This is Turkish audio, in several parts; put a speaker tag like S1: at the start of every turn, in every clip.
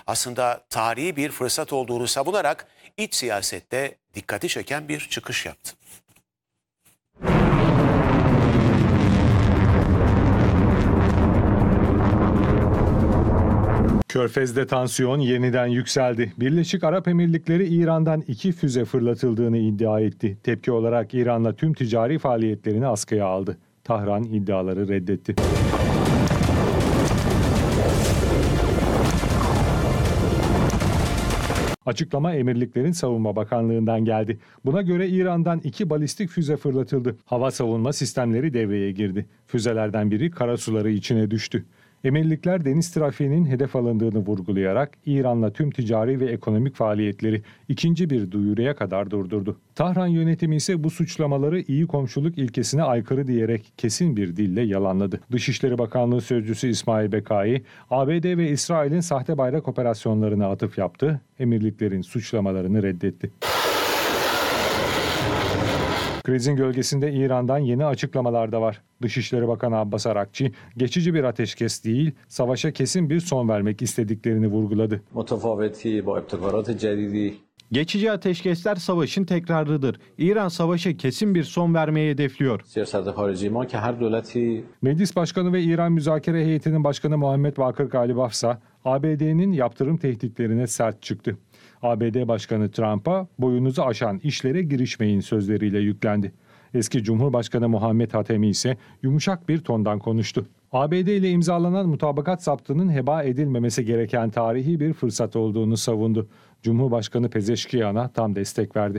S1: aslında tarihi bir fırsat olduğunu savunarak iç siyasette dikkati çeken bir çıkış yaptı.
S2: Körfez'de tansiyon yeniden yükseldi. Birleşik Arap Emirlikleri İran'dan 2 füze fırlatıldığını iddia etti. Tepki olarak İran'la tüm ticari faaliyetlerini askıya aldı. Tahran iddiaları reddetti. Açıklama Emirliklerin Savunma Bakanlığı'ndan geldi. Buna göre İran'dan 2 balistik füze fırlatıldı. Hava savunma sistemleri devreye girdi. Füzelerden biri karasuları içine düştü. Emirlikler deniz trafiğinin hedef alındığını vurgulayarak İran'la tüm ticari ve ekonomik faaliyetleri ikinci bir duyuruya kadar durdurdu. Tahran yönetimi ise bu suçlamaları iyi komşuluk ilkesine aykırı diyerek kesin bir dille yalanladı. Dışişleri Bakanlığı Sözcüsü İsmail Bekai, ABD ve İsrail'in sahte bayrak operasyonlarına atıf yaptı, emirliklerin suçlamalarını reddetti. Krizin gölgesinde İran'dan yeni açıklamalar da var. Dışişleri Bakanı Abbas Arakçi, geçici bir ateşkes değil, savaşa kesin bir son vermek istediklerini vurguladı.
S3: Geçici ateşkesler savaşın tekrarıdır. İran savaşa kesin bir son vermeyi hedefliyor.
S2: Meclis Başkanı ve İran Müzakere Heyeti'nin Başkanı Muhammed Bakır Galibaf ise ABD'nin yaptırım tehditlerine sert çıktı. ABD Başkanı Trump'a boyunuzu aşan işlere girişmeyin sözleriyle yüklendi. Eski Cumhurbaşkanı Muhammed Hatemi ise yumuşak bir tondan konuştu. ABD ile imzalanan mutabakat zaptının heba edilmemesi gereken tarihi bir fırsat olduğunu savundu. Cumhurbaşkanı Pezeşkiyan'a tam destek verdi.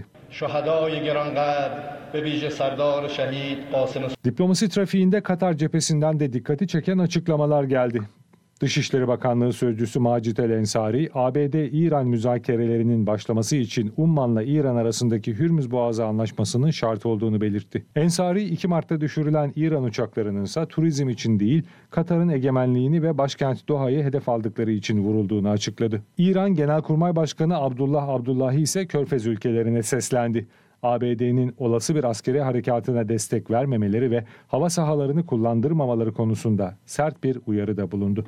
S2: Diplomasi trafiğinde Katar cephesinden de dikkati çeken açıklamalar geldi. Dışişleri Bakanlığı Sözcüsü Macit El Ensari, ABD-İran müzakerelerinin başlaması için Umman'la İran arasındaki Hürmüz Boğazı Anlaşması'nın şart olduğunu belirtti. Ensari, 2 Mart'ta düşürülen İran uçaklarının ise turizm için değil, Katar'ın egemenliğini ve başkent Doha'yı hedef aldıkları için vurulduğunu açıkladı. İran Genelkurmay Başkanı Abdullah Abdullahi ise Körfez ülkelerine seslendi. ABD'nin olası bir askeri harekatına destek vermemeleri ve hava sahalarını kullandırmamaları konusunda sert bir uyarıda bulundu.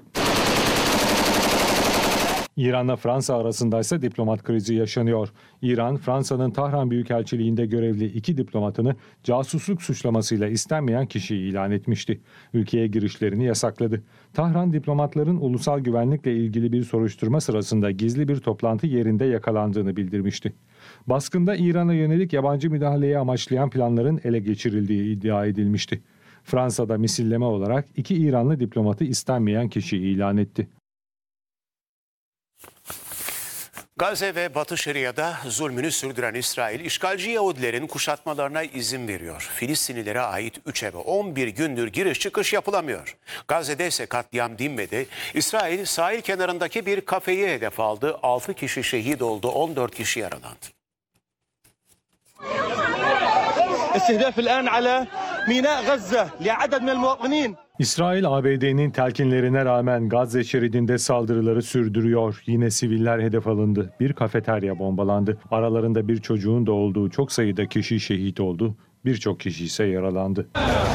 S2: İran'la Fransa arasında ise diplomat krizi yaşanıyor. İran, Fransa'nın Tahran Büyükelçiliğinde görevli 2 diplomatını casusluk suçlamasıyla istenmeyen kişi ilan etmişti. Ülkeye girişlerini yasakladı. Tahran, diplomatların ulusal güvenlikle ilgili bir soruşturma sırasında gizli bir toplantı yerinde yakalandığını bildirmişti. Baskında İran'a yönelik yabancı müdahaleyi amaçlayan planların ele geçirildiği iddia edilmişti. Fransa'da misilleme olarak 2 İranlı diplomatı istenmeyen kişi ilan etti.
S1: Gazze ve Batı Şeria'da zulmünü sürdüren İsrail, işgalci Yahudilerin kuşatmalarına izin veriyor. Filistinlilere ait 3 eve 11 gündür giriş çıkış yapılamıyor. Gazze'de ise katliam dinmedi. İsrail sahil kenarındaki bir kafeyi hedef aldı. 6 kişi şehit oldu, 14 kişi yaralandı.
S2: İsrail, ABD'nin telkinlerine rağmen Gazze şeridinde saldırıları sürdürüyor. Yine siviller hedef alındı. Bir kafeterya bombalandı. Aralarında bir çocuğun da olduğu çok sayıda kişi şehit oldu. Birçok kişi ise yaralandı.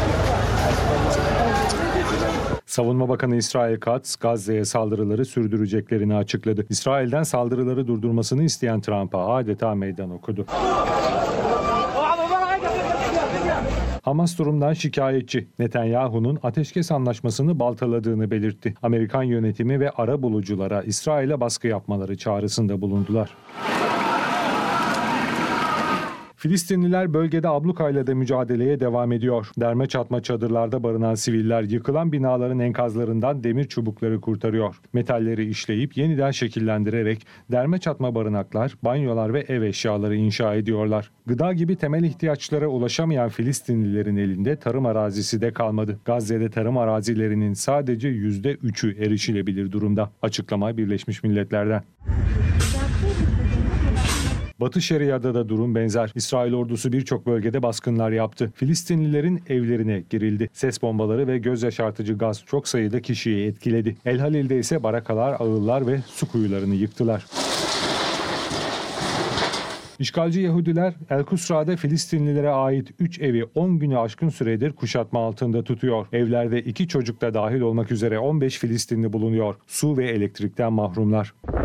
S2: Savunma Bakanı İsrail Katz, Gazze'ye saldırıları sürdüreceklerini açıkladı. İsrail'den saldırıları durdurmasını isteyen Trump'a adeta meydan okudu. Hamas durumdan şikayetçi. Netanyahu'nun ateşkes anlaşmasını baltaladığını belirtti. Amerikan yönetimi ve arabuluculara İsrail'e baskı yapmaları çağrısında bulundular. Filistinliler bölgede ablukayla da mücadeleye devam ediyor. Derme çatma çadırlarda barınan siviller yıkılan binaların enkazlarından demir çubukları kurtarıyor. Metalleri işleyip yeniden şekillendirerek derme çatma barınaklar, banyolar ve ev eşyaları inşa ediyorlar. Gıda gibi temel ihtiyaçlara ulaşamayan Filistinlilerin elinde tarım arazisi de kalmadı. Gazze'de tarım arazilerinin sadece %3'ü erişilebilir durumda. Açıklama Birleşmiş Milletler'den. Batı Şeria'da da durum benzer. İsrail ordusu birçok bölgede baskınlar yaptı. Filistinlilerin evlerine girildi. Ses bombaları ve göz yaşartıcı gaz çok sayıda kişiyi etkiledi. El Halil'de ise barakalar, ağıllar ve su kuyularını yıktılar. İşgalci Yahudiler El Kusra'da Filistinlilere ait 3 evi 10 günü aşkın süredir kuşatma altında tutuyor. Evlerde 2 çocuk da dahil olmak üzere 15 Filistinli bulunuyor. Su ve elektrikten mahrumlar.